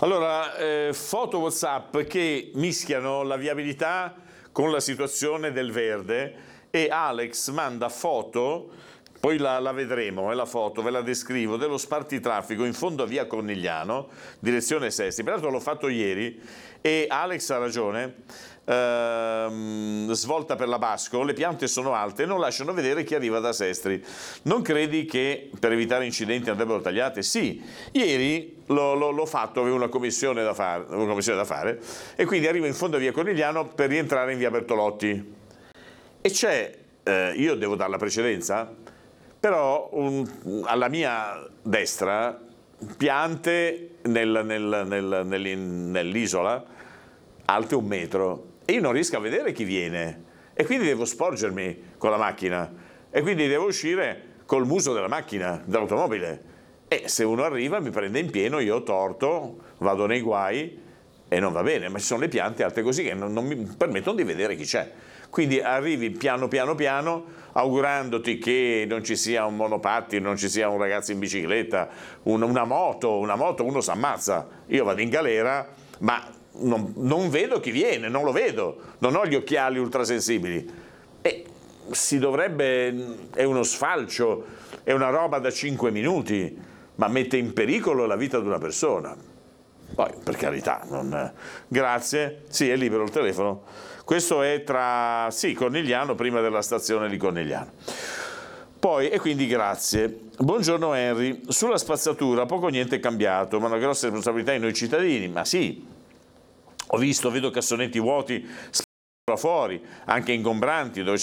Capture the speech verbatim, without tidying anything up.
Allora, eh, foto WhatsApp che mischiano la viabilità con la situazione del verde e Alex manda foto, poi la, la vedremo, è la foto, ve la descrivo, dello spartitraffico in fondo a via Cornigliano, direzione Sesti. Peraltro l'ho fatto ieri e Alex ha ragione, ehm, svolta per la Basco, le piante sono alte e non lasciano vedere chi arriva da Sestri. Non credi che per evitare incidenti andrebbero tagliate? Sì, ieri l'ho, l'ho, l'ho fatto, avevo una commissione, da fare, una commissione da fare e quindi arrivo in fondo a via Cornigliano per rientrare in via Bertolotti. E c'è, eh, io devo dare la precedenza, però un, alla mia destra piante nel, nel, nel, nel, nell'isola alte un metro e io non riesco a vedere chi viene e quindi devo sporgermi con la macchina e quindi devo uscire col muso della macchina, dell'automobile, e se uno arriva mi prende in pieno, io ho torto, vado nei guai e non va bene, ma ci sono le piante alte così che non, non mi permettono di vedere chi c'è. Quindi arrivi piano piano piano augurandoti che non ci sia un monopattino, non ci sia un ragazzo in bicicletta, un, una moto, una moto uno si ammazza. Io vado in galera, ma non, non vedo chi viene, non lo vedo, non ho gli occhiali ultrasensibili. E si dovrebbe, è uno sfalcio, è una roba da cinque minuti, ma mette in pericolo la vita di una persona. Poi, per carità, non... grazie, sì, è libero il telefono. Questo è tra, sì, Cornigliano, prima della stazione di Cornigliano. Poi, e quindi grazie. Buongiorno Henry, sulla spazzatura poco o niente è cambiato, ma una grossa responsabilità in noi cittadini, ma sì, ho visto, vedo cassonetti vuoti fuori, anche ingombranti, dove